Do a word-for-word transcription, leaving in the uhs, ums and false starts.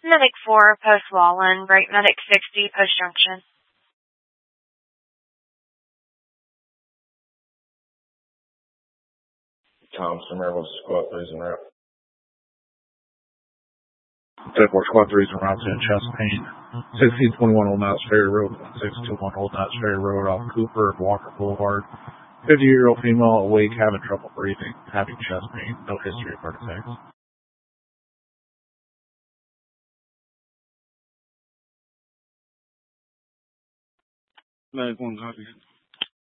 Medic four, post Wallen, break medic sixty, post junction. Thompson, Maryland, squad threes en route. ten four, squad threes en route to chest pain. sixteen twenty-one Old Knott's Ferry Road, six two one Old Knott's Ferry Road off Cooper and Walker Boulevard. fifty-year-old female awake, having trouble breathing, having chest pain, no history of heart attacks. Medic one, copy.